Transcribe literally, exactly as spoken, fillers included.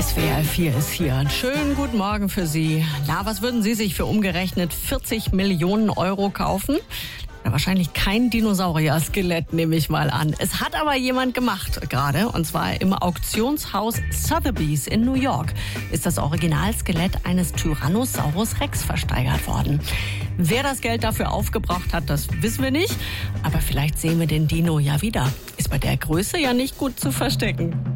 S W R vier ist hier. Einen schönen guten Morgen für Sie. Na, was würden Sie sich für umgerechnet vierzig Millionen Euro kaufen? Ja, wahrscheinlich kein Dinosaurier-Skelett, nehme ich mal an. Es hat aber jemand gemacht gerade, und zwar im Auktionshaus Sotheby's in New York ist das Originalskelett eines Tyrannosaurus Rex versteigert worden. Wer das Geld dafür aufgebracht hat, das wissen wir nicht. Aber vielleicht sehen wir den Dino ja wieder. Ist bei der Größe ja nicht gut zu verstecken.